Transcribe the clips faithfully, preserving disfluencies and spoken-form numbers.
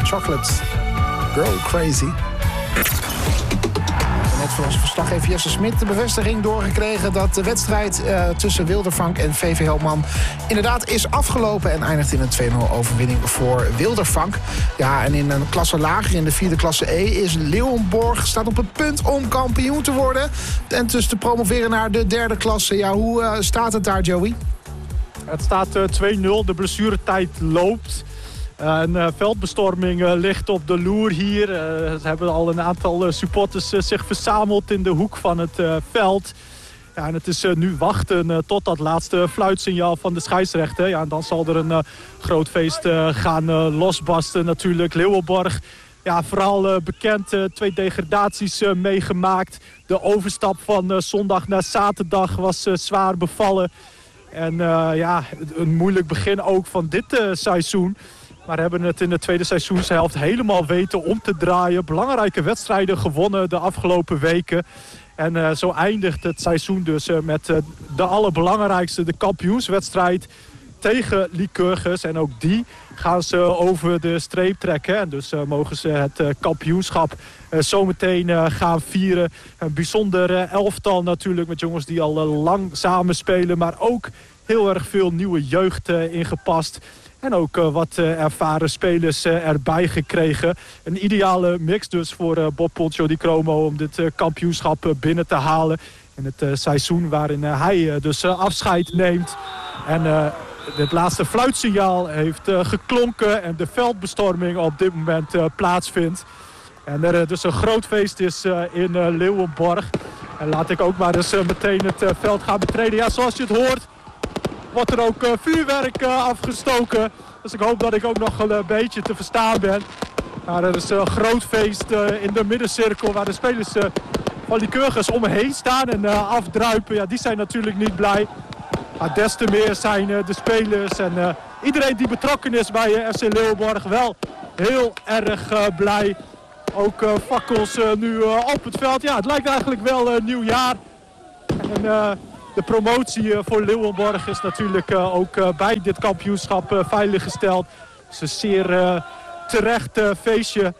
Hot Chocolate. Girl Crazy. Net voor onze verslaggever Jesse Smit de bevestiging doorgekregen dat de wedstrijd uh, tussen Wildervank en V V Helmand inderdaad is afgelopen en eindigt in een twee nul overwinning voor Wildervank. Ja, en in een klasse lager, in de vierde klasse E, is Leeuwenborg staat op het punt om kampioen te worden. En dus te promoveren naar de derde klasse. Ja, hoe uh, staat het daar, Joey? Het staat uh, twee nul, de blessuretijd loopt. Uh, een uh, veldbestorming uh, ligt op de loer hier. Uh, ze hebben al een aantal uh, supporters uh, zich verzameld in de hoek van het uh, veld. Ja, en het is uh, nu wachten uh, tot dat laatste fluitsignaal van de scheidsrechter. Ja, en dan zal er een uh, groot feest uh, gaan uh, losbarsten natuurlijk. Leeuwenborg, ja, vooral uh, bekend, uh, twee degradaties uh, meegemaakt. De overstap van uh, zondag naar zaterdag was uh, zwaar bevallen. En uh, ja, een moeilijk begin ook van dit uh, seizoen. Maar hebben het in de tweede seizoenshelft helemaal weten om te draaien. Belangrijke wedstrijden gewonnen de afgelopen weken. En uh, zo eindigt het seizoen dus uh, met uh, de allerbelangrijkste, de kampioenswedstrijd tegen Lycurgus. En ook die gaan ze over de streep trekken. En dus uh, mogen ze het uh, kampioenschap uh, zometeen uh, gaan vieren. Een bijzonder uh, elftal natuurlijk met jongens die al uh, lang samen spelen. Maar ook heel erg veel nieuwe jeugd uh, ingepast. En ook uh, wat uh, ervaren spelers uh, erbij gekregen. Een ideale mix dus voor uh, Bob Poncho di Cromo om dit uh, kampioenschap uh, binnen te halen. In het uh, seizoen waarin uh, hij uh, dus uh, afscheid neemt. En uh, het laatste fluitsignaal heeft uh, geklonken en de veldbestorming op dit moment uh, plaatsvindt. En er uh, dus een groot feest is uh, in uh, Leeuwenborg. En laat ik ook maar eens uh, meteen het uh, veld gaan betreden. Ja, zoals je het hoort wordt er ook uh, vuurwerk uh, afgestoken. Dus ik hoop dat ik ook nog een uh, beetje te verstaan ben. Nou, er is een groot feest uh, in de middencirkel waar de spelers uh, van Lycurgus omheen staan en uh, afdruipen. Ja, die zijn natuurlijk niet blij. Maar des te meer zijn uh, de spelers en uh, iedereen die betrokken is bij uh, F C Leeuwenborg wel heel erg uh, blij. Ook uh, fakkels uh, nu uh, op het veld. Ja, het lijkt eigenlijk wel uh, nieuwjaar. En uh, de promotie uh, voor Leeuwenborg is natuurlijk uh, ook uh, bij dit kampioenschap uh, veiliggesteld. Het is een zeer uh, terecht uh, feestje.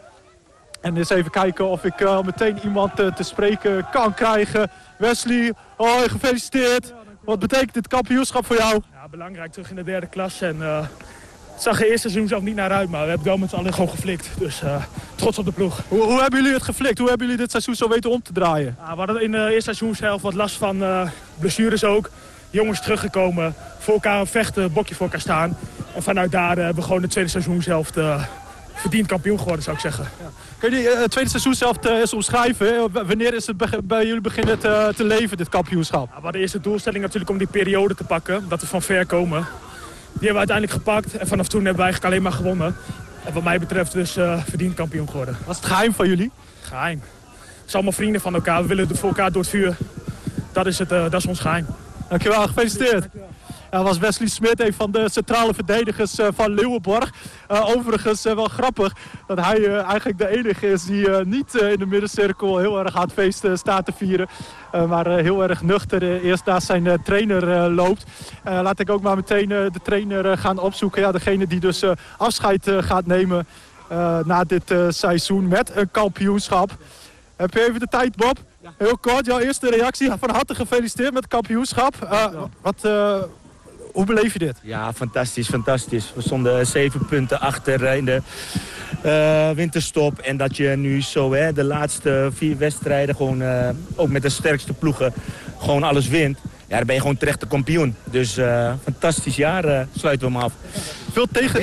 En eens even kijken of ik uh, meteen iemand uh, te spreken kan krijgen. Wesley, hoi, gefeliciteerd. Wat betekent dit kampioenschap voor jou? Ja, belangrijk, terug in de derde klas. En, uh, het zag er eerst seizoen zelf niet naar uit, maar we hebben wel met z'n allen gewoon geflikt. Dus uh, trots op de ploeg. Hoe, hoe hebben jullie het geflikt? Hoe hebben jullie dit seizoen zo weten om te draaien? Ja, we hadden in de eerste seizoenshelft wat last van uh, blessures ook. Jongens teruggekomen, voor elkaar vechten, bokje voor elkaar staan. En vanuit daar uh, hebben we gewoon de tweede seizoenshelft uh, verdiend kampioen geworden, zou ik zeggen. Ja. Kun je die uh, tweede seizoenshelft uh, eens omschrijven? Wanneer is het be- bij jullie beginnen te, te leven, dit kampioenschap? Ja, we hadden eerst de doelstelling natuurlijk om die periode te pakken. Dat we van ver komen. Die hebben we uiteindelijk gepakt. En vanaf toen hebben we eigenlijk alleen maar gewonnen. En wat mij betreft dus uh, verdiend kampioen geworden. Wat is het geheim van jullie? Geheim. Het zijn allemaal vrienden van elkaar. We willen voor elkaar door het vuur. Dat is, het, uh, dat is ons geheim. Dankjewel, gefeliciteerd. Dankjewel. Dat was Wesley Smit, een van de centrale verdedigers uh, van Leeuwenborg. Uh, overigens uh, wel grappig dat hij uh, eigenlijk de enige is die uh, niet uh, in de middencirkel heel erg aan het feest uh, staat te vieren. Uh, maar uh, heel erg nuchter uh, eerst naast zijn uh, trainer uh, loopt. Uh, laat ik ook maar meteen uh, de trainer uh, gaan opzoeken. Ja, degene die dus uh, afscheid uh, gaat nemen uh, na dit uh, seizoen met een kampioenschap. Heb je even de tijd, Bob? Ja. Heel kort, jouw eerste reactie. Van harte gefeliciteerd met het kampioenschap. Uh, wat... Uh, Hoe beleef je dit? Ja, fantastisch, fantastisch. We stonden zeven punten achter in de uh, winterstop. En dat je nu zo hè, de laatste vier wedstrijden, gewoon, uh, ook met de sterkste ploegen, gewoon alles wint. Ja, dan ben je gewoon terecht de kampioen. Dus uh, fantastisch jaar, uh, sluiten we hem af. Veel tegen...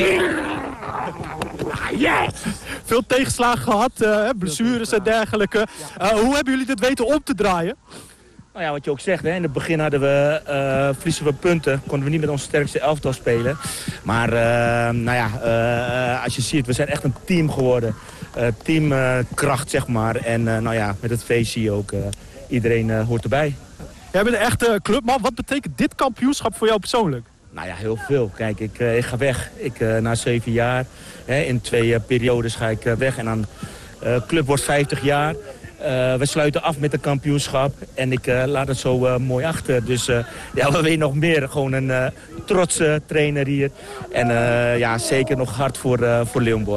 Yes! Veel tegenslagen gehad, uh, blessures en dergelijke. Uh, hoe hebben jullie dit weten om te draaien? Nou ja, wat je ook zegt, hè. In het begin hadden we, uh, verliezen we punten. Konden we niet met ons sterkste elftal spelen. Maar uh, nou ja, uh, als je ziet, we zijn echt een team geworden. Uh, teamkracht, uh, zeg maar. En uh, nou ja, met het feest zie je ook, uh, iedereen uh, hoort erbij. Jij bent een echte clubman. Wat betekent dit kampioenschap voor jou persoonlijk? Nou ja, heel veel. Kijk, ik, uh, ik ga weg. Ik, uh, na zeven jaar, hè, in twee uh, periodes ga ik uh, weg. En dan, uh, club wordt vijftig jaar. Uh, we sluiten af met het kampioenschap en ik uh, laat het zo uh, mooi achter. Dus uh, ja, we willen nog meer. Gewoon een uh, trotse trainer hier. En uh, ja, zeker nog hard voor, uh, voor Leeuwenborg.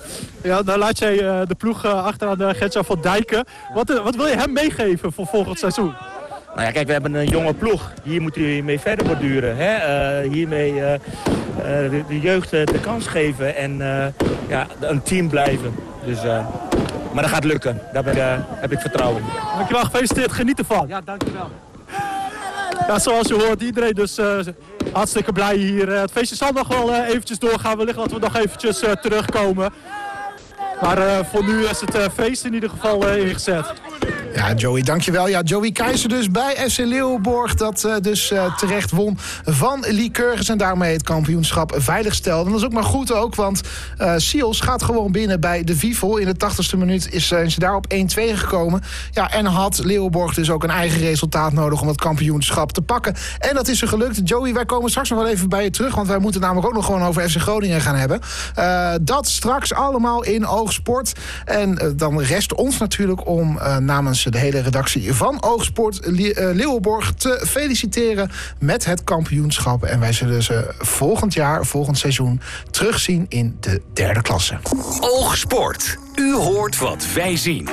Ja, dan laat jij uh, de ploeg uh, achteraan uh, Gert-Jan van Dijken. Wat, uh, wat wil je hem meegeven voor volgend seizoen? Nou ja, kijk, we hebben een jonge ploeg. Hier moet hij mee verder borduren. Hè? Uh, hiermee uh, uh, de, de jeugd uh, de kans geven en uh, ja, een team blijven. Dus, uh, maar dat gaat lukken. Daar heb ik, uh, heb ik vertrouwen in. Dankjewel, gefeliciteerd. Geniet ervan. Ja, dankjewel. Ja, zoals je hoort, iedereen dus uh, hartstikke blij hier. Uh, het feestje zal nog wel uh, eventjes doorgaan. Wellicht dat we nog eventjes uh, terugkomen. Maar uh, voor nu is het uh, feest in ieder geval uh, ingezet. Ja, Joey, dankjewel. Ja, Joey Keizer dus bij F C Leeuwenborg. Dat uh, dus uh, terecht won van Lycurgus. En daarmee het kampioenschap veilig stelde. En dat is ook maar goed ook, want uh, Siels gaat gewoon binnen bij de Vivel. In de tachtigste minuut is uh, ze daar op één twee gekomen. Ja, en had Leeuwenborg dus ook een eigen resultaat nodig om het kampioenschap te pakken. En dat is er gelukt. Joey, wij komen straks nog wel even bij je terug. Want wij moeten namelijk ook nog gewoon over F C Groningen gaan hebben. Uh, dat straks allemaal in Oogsport. En uh, dan rest ons natuurlijk om uh, namens de hele redactie van Oogsport Leeuwenborg te feliciteren met het kampioenschap. En wij zullen ze volgend jaar, volgend seizoen, terugzien in de derde klasse. Oogsport. U hoort wat wij zien.